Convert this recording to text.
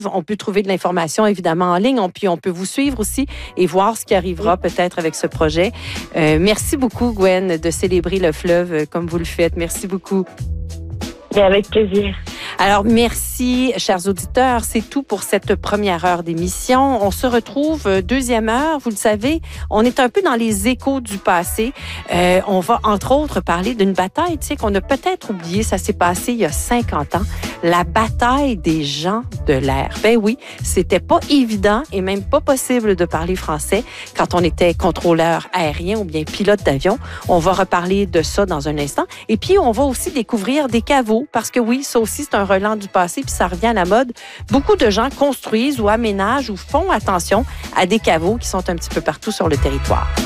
On peut trouver de l'information, évidemment, en ligne. Puis on peut vous suivre aussi et voir ce qui arrivera peut-être avec ce projet. Merci beaucoup, Gwen, de célébrer le fleuve comme vous le faites. Merci beaucoup. Et avec plaisir. Alors, merci, chers auditeurs. C'est tout pour cette première heure d'émission. On se retrouve deuxième heure. Vous le savez, on est un peu dans les échos du passé. On va, entre autres, parler d'une bataille, tu sais, qu'on a peut-être oublié. Ça s'est passé il y a 50 ans. La bataille des gens de l'air. Ben oui, c'était pas évident et même pas possible de parler français quand on était contrôleur aérien ou bien pilote d'avion. On va reparler de ça dans un instant. Et puis, on va aussi découvrir des caveaux parce que oui, ça aussi, c'est un relent du passé, puis ça revient à la mode. Beaucoup de gens construisent ou aménagent ou font attention à des caveaux qui sont un petit peu partout sur le territoire.